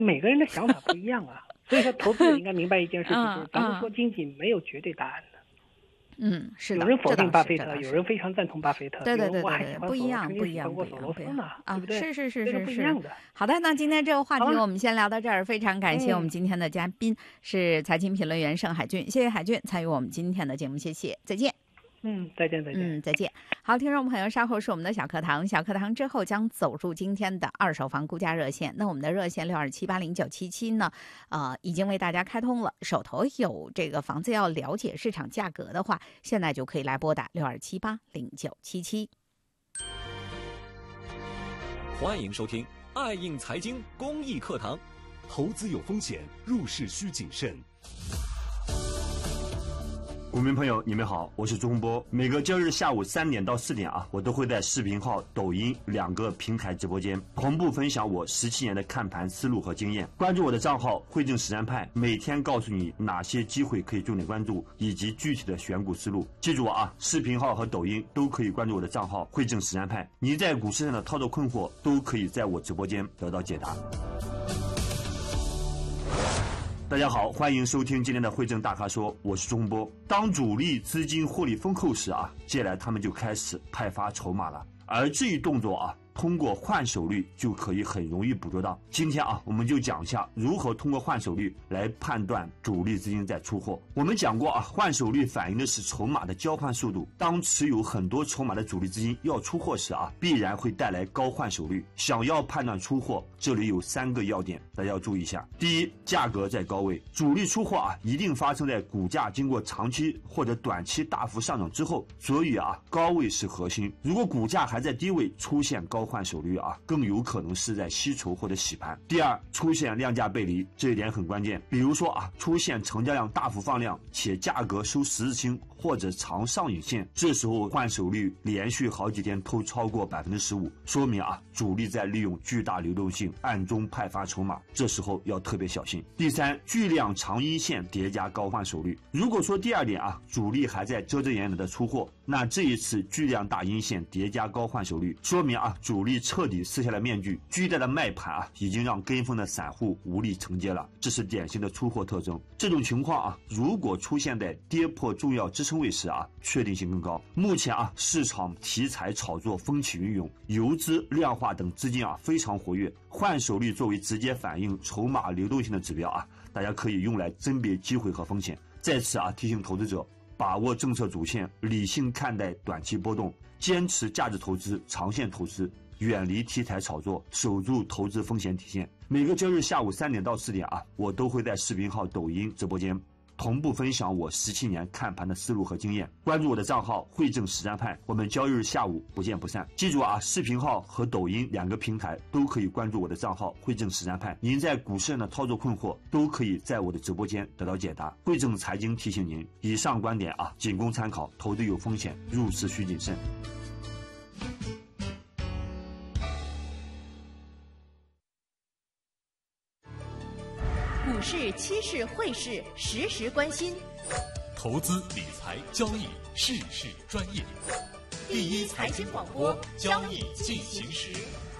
每个人的想法不一样啊。所以说，投资者应该明白一件事情，就是咱们说经济没有绝对答案的。 是的。 有人否定巴菲特，有人非常赞同巴菲特， 对， 我还喜欢不一样， 曾经喜欢过索罗斯呢，对不对？ 是这个不一样的。 好的，那今天这个话题我们先聊到这儿，非常感谢我们今天的嘉宾是财经评论员盛海俊，谢谢海俊参与我们今天的节目，谢谢，再见。 再见。 再见。好，听众朋友，稍后是我们的小课堂，小课堂之后将走入今天的二手房估价热线。那我们的热线62780977呢，已经为大家开通了。手头有这个房子要了解市场价格的话，现在就可以来拨打62780977。 欢迎收听爱映财经公益课堂。 投资有风险，入市需谨慎。股民朋友，你们好，我是钟波。每个周日下午3点到4点我都会在视频号、抖音2个平台直播间同步分享我17年的看盘思路和经验。关注我的账号汇正实战派，每天告诉你哪些机会可以重点关注，以及具体的选股思路。记住视频号和抖音都可以关注我的账号汇正实战派。您在股市上的操作困惑，都可以在我直播间得到解答。大家好，欢迎收听今天的汇正大咖说，我是钟波。当主力资金获利丰厚时接下来他们就开始派发筹码了，而这一动作通过换手率就可以很容易捕捉到。今天我们就讲一下如何通过换手率来判断主力资金在出货。我们讲过换手率反映的是筹码的交换速度。当持有很多筹码的主力资金要出货时必然会带来高换手率。想要判断出货，这里有3个要点，大家要注意一下。第一，价格在高位，主力出货一定发生在股价经过长期或者短期大幅上涨之后，所以高位是核心。如果股价还在低位出现高换手率更有可能是在吸筹或者洗盘。第二，出现量价背离，这一点很关键。比如说出现成交量大幅放量，且价格收十字星或者长上影线，这时候换手率连续好几天都超过15%，说明主力在利用巨大流动性暗中派发筹码，这时候要特别小心。第三，巨量长阴线叠加高换手率。如果说第二点主力还在遮遮掩掩的出货，那这一次巨量大阴线叠加高换手率，说明主力彻底撕下了面具，巨大的卖盘已经让跟风的散户无力承接了，这是典型的出货特征。这种情况如果出现在跌破重要支撑位时确定性更高。目前市场题材炒作风起云涌，游资、量化等资金非常活跃，换手率作为直接反映筹码流动性的指标大家可以用来甄别机会和风险。在此提醒投资者，把握政策主线，理性看待短期波动，坚持价值投资、长线投资，远离题材炒作，守住投资风险底线。每个周日下午3点到4点我都会在视频号、抖音直播间同步分享我17年看盘的思路和经验。关注我的账号汇正实战派，我们交易日下午不见不散。记住视频号和抖音2个平台都可以关注我的账号汇正实战派。您在股市上的操作困惑，都可以在我的直播间得到解答。汇正财经提醒您，以上观点仅供参考，投资有风险，入市需谨慎。 股市、期市、汇市，时时关心。 投资理财交易，事事专业。 第一财经广播，交易进行时。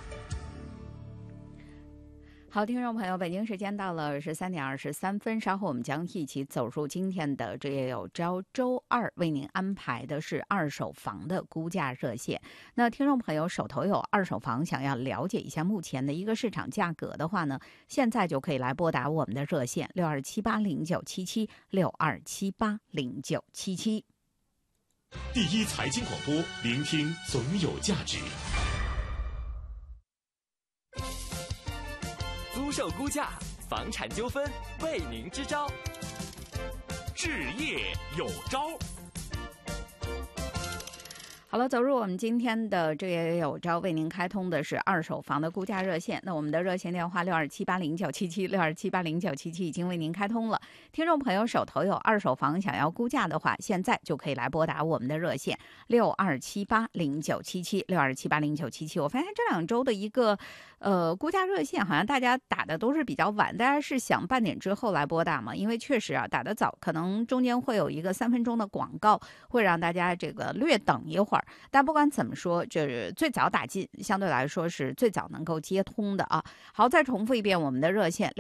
好，听众朋友，北京时间到了13点23分，稍后我们将一起走入今天的这也有朝周二为您安排的是二手房的估价热线。那听众朋友手头有二手房，想要了解一下目前的一个市场价格的话呢，现在就可以来拨打我们的热线62780977 62780977。 第一财经广播，聆听总有价值。 租售估价，房产纠纷为您支招，置业有招。 好了，走入我们今天的这也有招为您开通的是二手房的估价热线。那我们的热线电话62780977 62780977已经为您开通了。听众朋友手头有二手房想要估价的话，现在就可以来拨打我们的热线62780977 62780977。我发现这2周的一个估价热线好像大家打的都是比较晚，大家是想半点之后来拨打吗？因为确实打得早，可能中间会有一个3分钟的广告，会让大家这个略等一会儿。 儿。但不管怎么说，就是最早打进，相对来说是最早能够接通的啊。好，再重复一遍我们的热线